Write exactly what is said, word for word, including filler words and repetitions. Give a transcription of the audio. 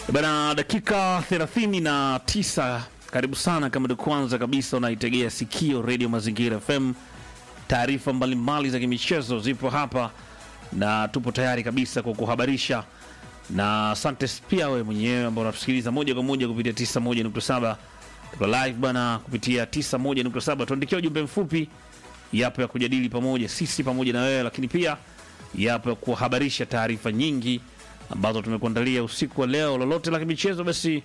Bana, dakika thelathini na tisa. Karibu sana kama ndio kwanza kabisa unaitegea sikio Radio Mazingira F M. Taarifa mbalimbali za kimichezo zipo hapa na tupo tayari kabisa kwa kuhabarisha. Na asante pia wewe mwenyewe ambao unatusikiliza moja kwa moja kupitia tisini na moja nukta saba. Tuko live bana kupitia tisini na moja nukta saba. Tuandikie ujumbe mfupi, yapo ya kujadili pamoja sisi pamoja na wewe, lakini pia yapo ya kuhabarisha taarifa nyingi ambazo tumekuandalia usiku wa leo. Lolote la kimichezo basi